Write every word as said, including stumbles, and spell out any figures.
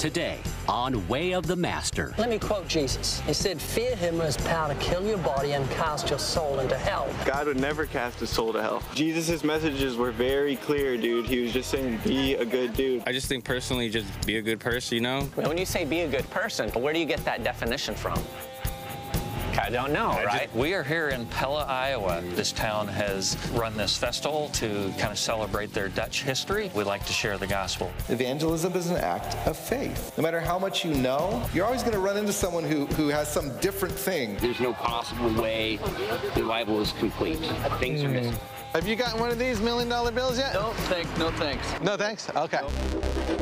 today on Way of the Master. Let me quote Jesus. He said, fear him who has power to kill your body and cast your soul into hell. God would never cast his soul to hell. Jesus' messages were very clear, dude. He was just saying, be a good dude. I just think personally, just be a good person, you know? When you say be a good person, where do you get that definition from? I don't know, I right? Just, we are here in Pella, Iowa. This town has run this festival to kind of celebrate their Dutch history. We like to share the gospel. Evangelism is an act of faith. No matter how much you know, you're always going to run into someone who, who has some different thing. There's no possible way the Bible is complete. Things mm. are missing. Have you gotten one of these million dollar bills yet? No, thanks. No thanks. No thanks? Okay. Nope.